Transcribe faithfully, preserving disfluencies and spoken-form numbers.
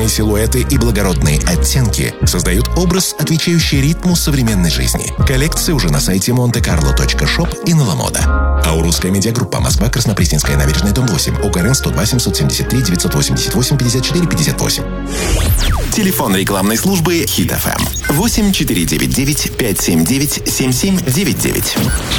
изящные силуэты и благородные оттенки создают образ, отвечающий ритму современной жизни. Коллекция уже на сайте монте карло точка шоп и на Ламода. Аурусская медиагруппа. Москва, Краснопресненская набережная, дом восемь. УКРН сто два семьсот семьдесят три девятьсот восемьдесят восемь пятьдесят четыре пятьдесят восемь. Телефон рекламной службы Хит эф эм восемь четыре девять девять пять семь девять семь семь девять девять.